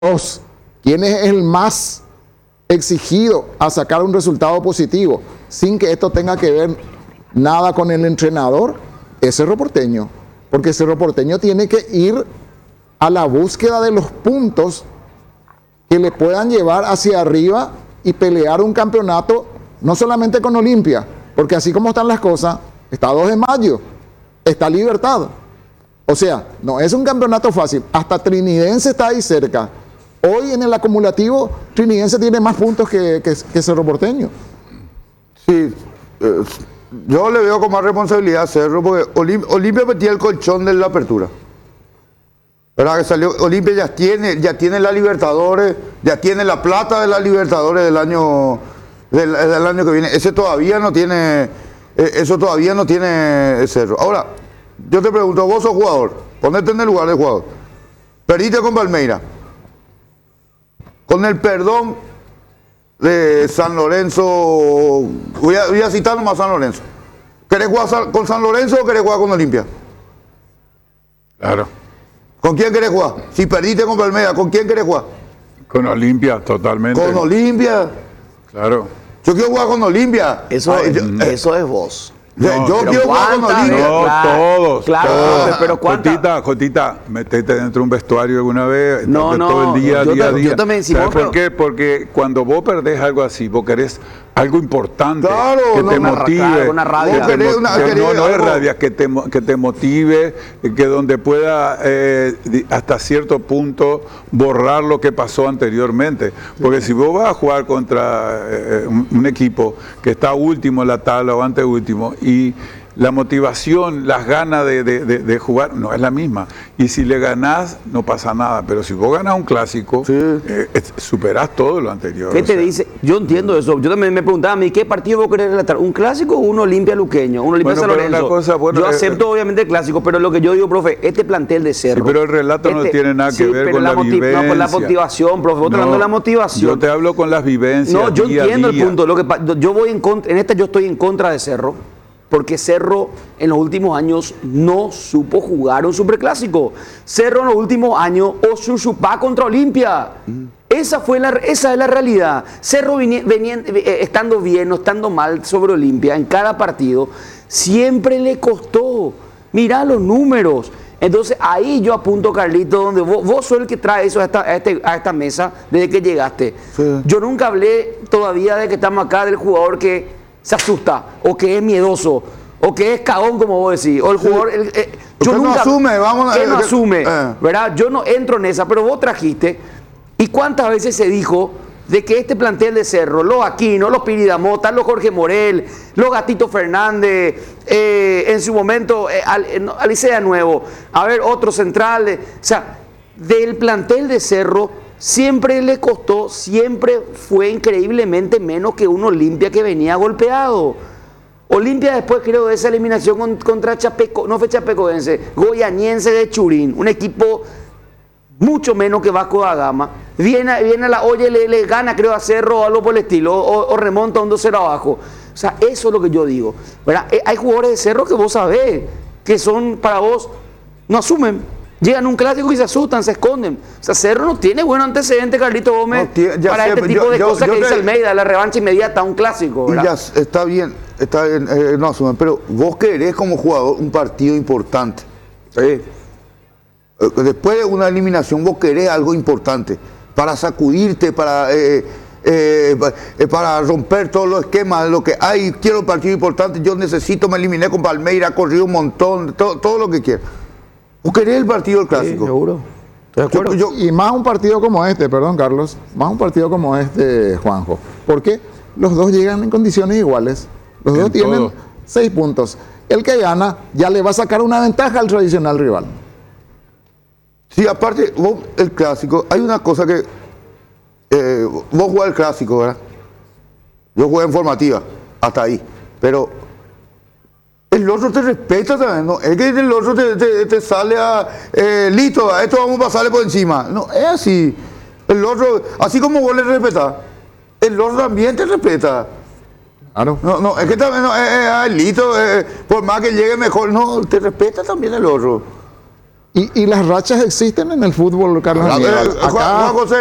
Dos, ¿quién es el más exigido a sacar un resultado positivo sin que esto tenga que ver nada con el entrenador? Es Cerro Porteño, porque Cerro Porteño tiene que ir a la búsqueda de los puntos que le puedan llevar hacia arriba y pelear un campeonato, no solamente con Olimpia, porque así como están las cosas, está 2 de mayo, está Libertad. O sea, no es un campeonato fácil. Hasta Trinidense está ahí cerca. Hoy en el acumulativo, Trinidense tiene más puntos que Cerro Porteño. Sí, yo le veo con más responsabilidad a Cerro, porque Olimpia metía el colchón de la apertura. ¿Verdad? Que salió, Olimpia ya tiene la Libertadores, ya tiene la plata de la Libertadores del año que viene. Eso todavía no tiene Cerro. Ahora, yo te pregunto, vos sos jugador, ponete en el lugar del jugador. Perdiste con Palmeiras. Con el perdón de San Lorenzo, voy a citar nomás a San Lorenzo. ¿Querés jugar con San Lorenzo o querés jugar con Olimpia? Claro. ¿Con quién querés jugar? Si perdiste con Palmeiras, ¿con quién querés jugar? Con Olimpia, totalmente. Con Olimpia. Claro. Yo quiero jugar con Olimpia. Eso es vos. Yo quiero jugar con Olimpia. No, todos. Claro, pero ¿cuánta? Jotita, metete dentro de un vestuario alguna vez. No, todo el día, día a día. Yo también, si ¿Sabes vos, por qué? Porque cuando vos perdés algo así, vos querés algo importante, Claro, que te motive. una rabia. Vos querés una- que querés no es algo- rabia, que te motive, que donde pueda hasta cierto punto borrar lo que pasó anteriormente. Porque si vos vas a jugar contra un equipo que está último en la tabla o anteúltimo y la motivación, las ganas de jugar no es la misma. Y si le ganás, no pasa nada. Pero si vos ganás un clásico, superás todo lo anterior. ¿Qué te dice? Yo entiendo eso. Yo también me preguntaba a mí, ¿qué partido vos querés relatar? ¿Un clásico o un Olimpia luqueño? Un Olimpia San Bueno, pero Lorenzo. una cosa, bueno, yo acepto obviamente el clásico, pero lo que yo digo, profe, este plantel de Cerro. Sí, pero el relato no tiene nada que ver pero con la vivencia. No, con la motivación, profe. Vos estás hablando de la motivación. Yo te hablo con las vivencias. No, yo día a entiendo el día. punto. Yo voy en contra, en esta yo estoy en contra de Cerro, porque Cerro en los últimos años no supo jugar un superclásico. Cerro en los últimos años o chuchupá contra Olimpia. Esa es la realidad. Cerro venía estando bien o estando mal sobre Olimpia en cada partido, siempre le costó. Mirá los números. Entonces ahí yo apunto, Carlito, donde vos sos el que trae eso a esta mesa desde que llegaste. Sí. Yo nunca hablé todavía de que estamos acá del jugador que se asusta, o que es miedoso, o que es cagón, como vos decís, o el jugador... Usted no asume, vamos a... que no asume, ¿verdad? Yo no entro en esa, pero vos trajiste, y cuántas veces se dijo de que este plantel de Cerro, los Aquino, los Piridamota, los Jorge Morel, los Gatito Fernández, en su momento Alicea Nuevo, a ver, otros centrales, o sea, del plantel de Cerro siempre le costó, siempre fue increíblemente menos que un Olimpia que venía golpeado. Olimpia después, creo, de esa eliminación contra Chapeco, no fue chapecoense, goianiense de Churín, un equipo mucho menos que Vasco da Gama, viene a la olla y le gana, creo, a Cerro o algo por el estilo, o remonta un 2-0 abajo. O sea, eso es lo que yo digo, ¿verdad? Hay jugadores de Cerro que vos sabés, que son para vos, no asumen. Llegan a un clásico y se asustan, se esconden. O sea, Cerro no tiene buen antecedente, Carlito Gómez, para este tipo de cosas que dice Almeida, la revancha inmediata a un clásico, ¿verdad? Y ya está bien, no asumen, pero vos querés como jugador un partido importante. Sí. Después de una eliminación vos querés algo importante para sacudirte, para romper todos los esquemas de lo que hay. Quiero un partido importante, yo necesito, me eliminé con Palmeiras, corrí un montón, todo lo que quiero. ¿Vos querés el partido del clásico? Sí, seguro. Estoy de acuerdo. Y más un partido como este, perdón Carlos, más un partido como este, Juanjo. Porque los dos llegan en condiciones iguales. Los dos tienen todo. 6 puntos. El que gana ya le va a sacar una ventaja al tradicional rival. Sí, aparte, vos, el clásico, hay una cosa que... vos jugás el clásico, ¿verdad? Yo jugué en formativa, hasta ahí. Pero el otro te respeta también, ¿no? Es que el otro te sale a... listo, a esto vamos a pasarle por encima. No, es así. El otro, así como vos le respetás, el otro también te respeta. Claro. No, es que también, no, listo, por más que llegue mejor, no, te respeta también el otro. Y las rachas existen en el fútbol, Carlos Aníbal. Juan José,